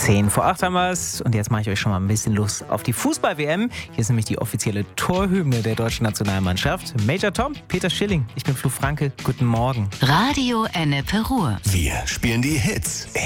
10 vor 8 haben wir es und jetzt mache ich euch schon mal ein bisschen Lust auf die Fußball-WM. Hier ist nämlich die offizielle Torhymne der deutschen Nationalmannschaft. Major Tom, Peter Schilling, ich bin Flo Franke, guten Morgen. Radio Ennepe Ruhr. Wir spielen die Hits